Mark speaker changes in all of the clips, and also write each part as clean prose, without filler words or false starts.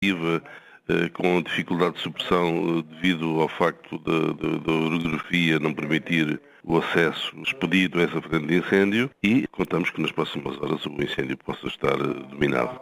Speaker 1: com dificuldade de supressão devido ao facto da orografia não permitir o acesso expedito a essa frente de incêndio, e contamos que nas próximas horas o incêndio possa estar dominado.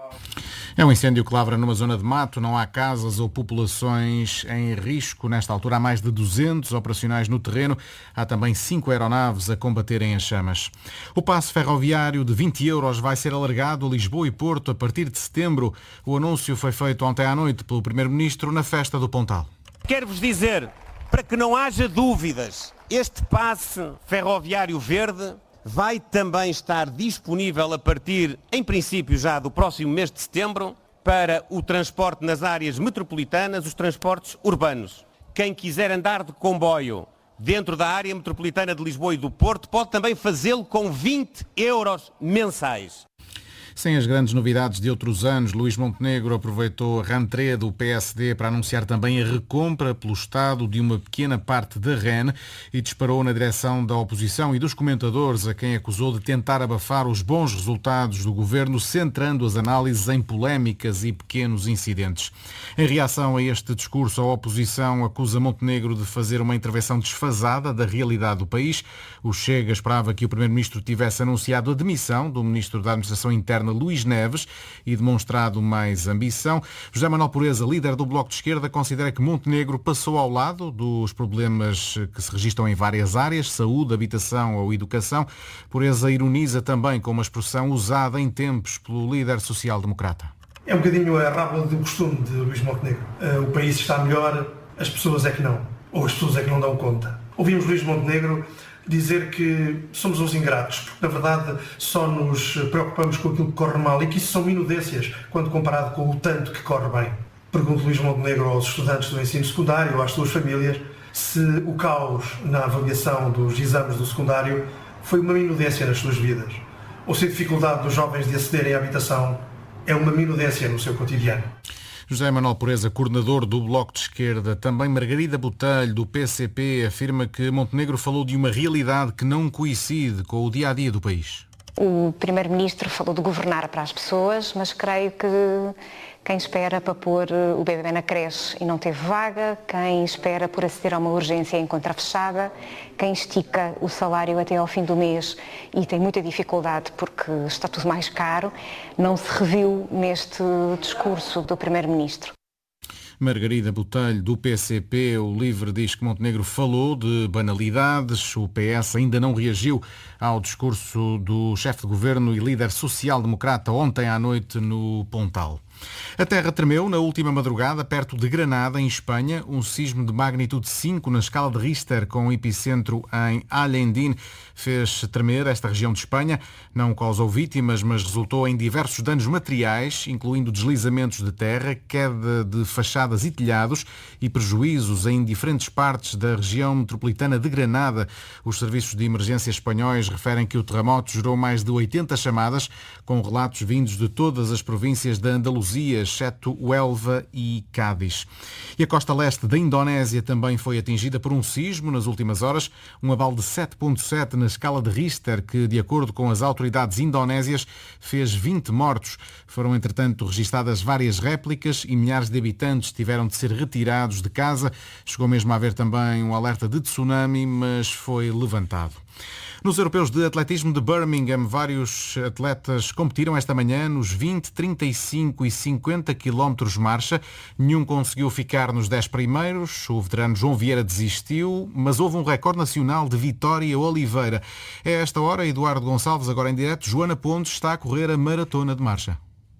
Speaker 2: É um incêndio que lavra numa zona de mato, não há casas ou populações em risco. Nesta altura há mais de 200 operacionais no terreno. Há também 5 aeronaves a combaterem as chamas. O passe ferroviário de 20 euros vai ser alargado a Lisboa e Porto a partir de setembro. O anúncio foi feito ontem à noite pelo Primeiro-Ministro na festa do Pontal.
Speaker 3: Quero-vos dizer, para que não haja dúvidas, este passe ferroviário verde vai também estar disponível a partir, em princípio já do próximo mês de setembro, para o transporte nas áreas metropolitanas, os transportes urbanos. Quem quiser andar de comboio dentro da área metropolitana de Lisboa e do Porto pode também fazê-lo com 20 euros mensais.
Speaker 2: Sem as grandes novidades de outros anos, Luís Montenegro aproveitou a rentrée do PSD para anunciar também a recompra pelo Estado de uma pequena parte da REN e disparou na direção da oposição e dos comentadores, a quem acusou de tentar abafar os bons resultados do governo, centrando as análises em polémicas e pequenos incidentes. Em reação a este discurso, a oposição acusa Montenegro de fazer uma intervenção desfasada da realidade do país. O Chega esperava que o Primeiro-Ministro tivesse anunciado a demissão do Ministro da Administração Interna, Luís Neves, e demonstrado mais ambição. José Manuel Pureza, líder do Bloco de Esquerda, considera que Montenegro passou ao lado dos problemas que se registram em várias áreas, saúde, habitação ou educação. Pureza ironiza também com uma expressão usada em tempos pelo líder social-democrata.
Speaker 4: É um bocadinho a rábula do costume de Luís Montenegro. O país está melhor, as pessoas é que não. Ou as pessoas é que não dão conta. Ouvimos Luís Montenegro dizer que somos uns ingratos, porque na verdade só nos preocupamos com aquilo que corre mal e que isso são minudências quando comparado com o tanto que corre bem. Pergunto Luís Montenegro aos estudantes do ensino secundário ou às suas famílias se o caos na avaliação dos exames do secundário foi uma minudência nas suas vidas, ou se a dificuldade dos jovens de acederem à habitação é uma minudência no seu cotidiano.
Speaker 2: José Manuel Pureza, coordenador do Bloco de Esquerda. Também Margarida Botelho, do PCP, afirma que Montenegro falou de uma realidade que não coincide com o dia-a-dia do país.
Speaker 5: O Primeiro-Ministro falou de governar para as pessoas, mas creio que quem espera para pôr o bebê na creche e não teve vaga, quem espera por aceder a uma urgência encontra fechada, quem estica o salário até ao fim do mês e tem muita dificuldade porque está tudo mais caro, não se reviu neste discurso do Primeiro-Ministro.
Speaker 2: Margarida Botelho, do PCP, o LIVRE, diz que Montenegro falou de banalidades. O PS ainda não reagiu ao discurso do chefe de governo e líder social-democrata ontem à noite no Pontal. A terra tremeu na última madrugada perto de Granada, em Espanha. Um sismo de magnitude 5 na escala de Richter, com epicentro em Alhendín, fez tremer esta região de Espanha. Não causou vítimas, mas resultou em diversos danos materiais, incluindo deslizamentos de terra, queda de fachadas e telhados e prejuízos em diferentes partes da região metropolitana de Granada. Os serviços de emergência espanhóis referem que o terremoto gerou mais de 80 chamadas, com relatos vindos de todas as províncias da Andaluzia, exceto Huelva e Cádiz. E a costa leste da Indonésia também foi atingida por um sismo nas últimas horas, um abalo de 7.7 na escala de Richter, que, de acordo com as autoridades indonésias, fez 20 mortos. Foram, entretanto, registadas várias réplicas e milhares de habitantes tiveram de ser retirados de casa. Chegou mesmo a haver também um alerta de tsunami, mas foi levantado. Nos europeus de atletismo de Birmingham, vários atletas competiram esta manhã nos 20, 35 e 50 km marcha. Nenhum conseguiu ficar nos 10 primeiros. O veterano João Vieira desistiu, mas houve um recorde nacional de Vitória Oliveira. A esta hora, Eduardo Gonçalves, agora em direto, Joana Pontes está a correr a maratona de marcha.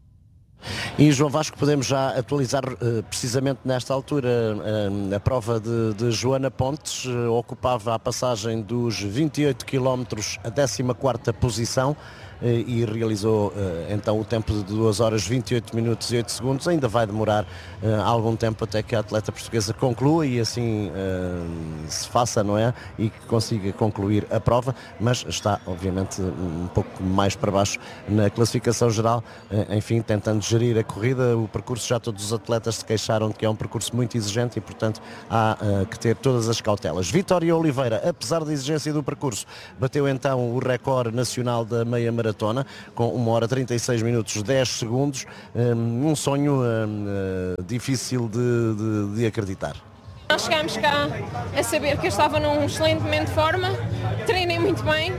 Speaker 6: E João Vasco, podemos já atualizar precisamente nesta altura a prova de Joana Pontes, ocupava a passagem dos 28 km a 14ª posição e realizou então o tempo de 2 horas 28 minutos e 8 segundos. Ainda vai demorar algum tempo até que a atleta portuguesa conclua e assim se faça, não é? E que consiga concluir a prova, mas está obviamente um pouco mais para baixo na classificação geral, enfim, tentando gerir a corrida. O percurso, já todos os atletas se queixaram de que é um percurso muito exigente e, portanto, há que ter todas as cautelas. Vitória Oliveira, apesar da exigência do percurso, bateu então o recorde nacional da meia maratona maratona, com 1 hora 36 minutos 10 segundos, um sonho difícil de acreditar.
Speaker 7: Nós chegámos cá a saber que eu estava num excelente momento de forma, treinei muito bem,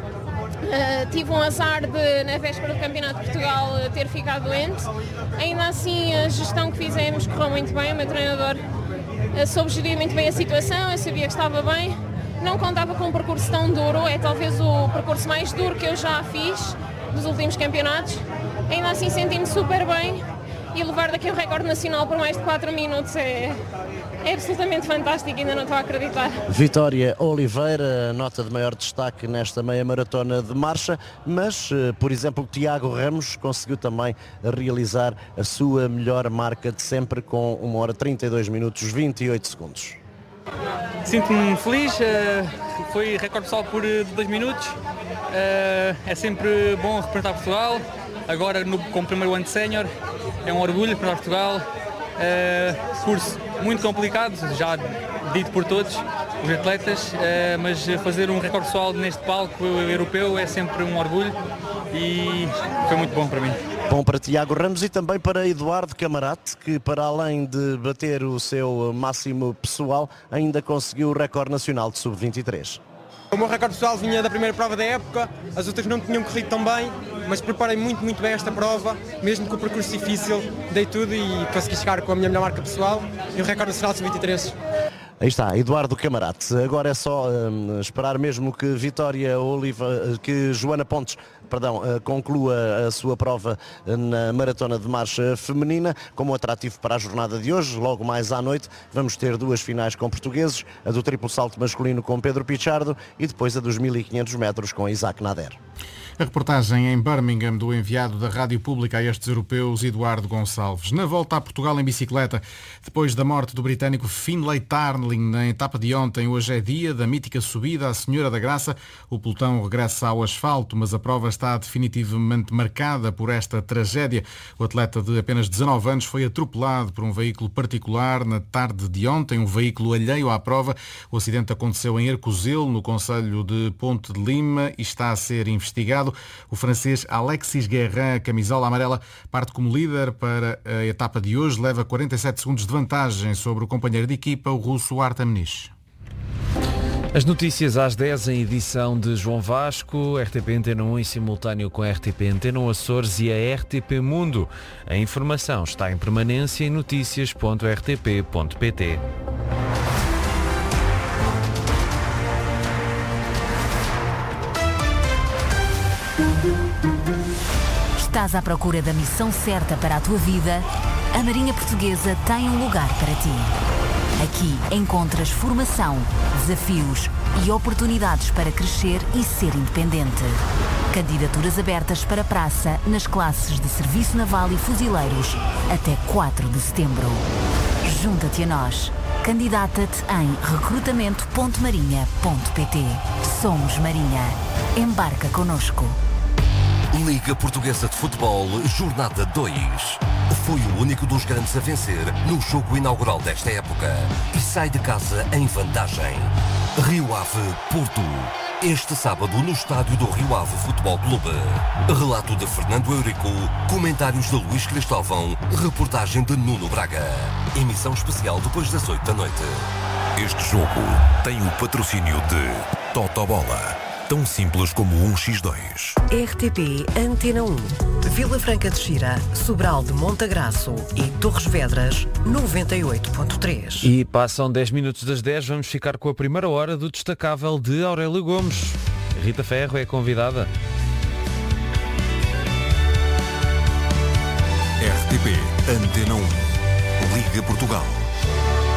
Speaker 7: tive um azar de, na véspera do Campeonato de Portugal, ter ficado doente. Ainda assim, a gestão que fizemos correu muito bem, o meu treinador soube gerir muito bem a situação, eu sabia que estava bem. Não contava com um percurso tão duro, é talvez o percurso mais duro que eu já fiz dos últimos campeonatos. Ainda assim, senti-me super bem e levar daqui um recorde nacional por mais de 4 minutos é absolutamente fantástico, ainda não estou a acreditar.
Speaker 6: Vitória Oliveira, nota de maior destaque nesta meia maratona de marcha, mas, por exemplo, Tiago Ramos conseguiu também realizar a sua melhor marca de sempre com 1 hora 32 minutos 28 segundos.
Speaker 8: Sinto-me feliz, foi recorde pessoal por 2 minutos, é sempre bom representar Portugal, agora com o primeiro ano de sénior, é um orgulho representar Portugal, curso muito complicado, já dito por todos os atletas, mas fazer um recorde pessoal neste palco europeu é sempre um orgulho e foi muito bom para mim.
Speaker 6: Bom para Tiago Ramos e também para Eduardo Camarate, que para além de bater o seu máximo pessoal, ainda conseguiu o recorde nacional de sub-23.
Speaker 9: O meu recorde pessoal vinha da primeira prova da época, as outras não tinham corrido tão bem, mas preparei muito bem esta prova, mesmo com o percurso difícil, dei tudo e consegui chegar com a minha melhor marca pessoal e o recorde nacional de sub-23.
Speaker 6: Aí está, Eduardo Camarate. Agora é só esperar mesmo que que Joana Pontes conclua a sua prova na maratona de marcha feminina. Como atrativo para a jornada de hoje, logo mais à noite, vamos ter 2 finais com portugueses, a do triplo salto masculino com Pedro Pichardo e depois a dos 1500 metros com Isaac Nader.
Speaker 2: A reportagem em Birmingham do enviado da Rádio Pública a estes europeus, Eduardo Gonçalves. Na volta a Portugal em bicicleta, depois da morte do britânico Finlay Tarling na etapa de ontem, hoje é dia da mítica subida à Senhora da Graça. O pelotão regressa ao asfalto, mas a prova está definitivamente marcada por esta tragédia. O atleta de apenas 19 anos foi atropelado por um veículo particular na tarde de ontem, um veículo alheio à prova. O acidente aconteceu em Arcozelo, no concelho de Ponte de Lima, e está a ser investigado. O francês Alexis Guerrin, camisola amarela, parte como líder para a etapa de hoje, leva 47 segundos de vantagem sobre o companheiro de equipa, o russo Artem Nish.
Speaker 10: As notícias às 10 em edição de João Vasco, RTP Antena 1 em simultâneo com a RTP Antena 1 Açores e a RTP Mundo. A informação está em permanência em noticias.rtp.pt.
Speaker 11: Estás à procura da missão certa para a tua vida? A Marinha Portuguesa tem um lugar para ti. Aqui encontras formação, desafios e oportunidades para crescer e ser independente. Candidaturas abertas para praça nas classes de Serviço Naval e Fuzileiros até 4 de setembro. Junta-te a nós. Candidata-te em recrutamento.marinha.pt. Somos Marinha. Embarca connosco.
Speaker 12: Liga Portuguesa de Futebol, Jornada 2. Foi o único dos grandes a vencer no jogo inaugural desta época e sai de casa em vantagem. Rio Ave, Porto. Este sábado no estádio do Rio Ave Futebol Clube. Relato de Fernando Eurico, comentários de Luís Cristóvão, reportagem de Nuno Braga. Emissão especial depois das 8 da noite.
Speaker 13: Este jogo tem o patrocínio de Totobola. Tão simples como 1x2.
Speaker 14: RTP Antena 1, Vila Franca de Xira, Sobral de Montagraço e Torres Vedras, 98.3.
Speaker 10: E passam 10 minutos das 10, vamos ficar com a primeira hora do destacável de Aurélio Gomes. Rita Ferro é convidada.
Speaker 13: RTP Antena 1, Liga Portugal.